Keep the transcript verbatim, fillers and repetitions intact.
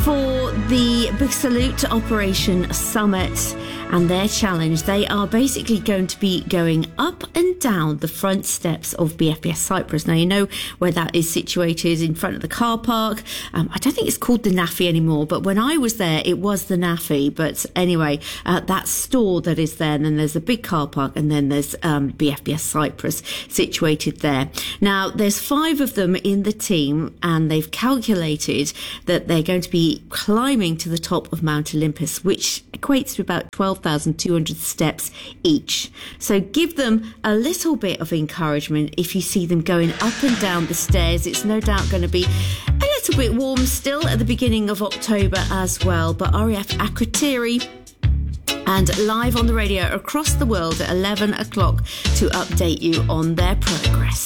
For the Big Salute Operation Summit and their challenge, they are basically going to be going up and down the front steps of B F B S Cyprus. Now, you know where that is situated, in front of the car park. Um, I don't think it's called the Naffy anymore, but when I was there, it was the Naffy. But anyway, uh, that store that is there, and then there's a big car park, and then there's um, B F B S Cyprus situated there. Now, there's five of them in the team, and they've calculated that they're going to be climbing to the top of Mount Olympus, which equates to about twelve thousand two hundred steps each. So give them a little bit of encouragement if you see them going up and down the stairs. It's no doubt going to be a little bit warm still at the beginning of October as well, but R A F Akrotiri and live on the radio across the world at eleven o'clock to update you on their progress.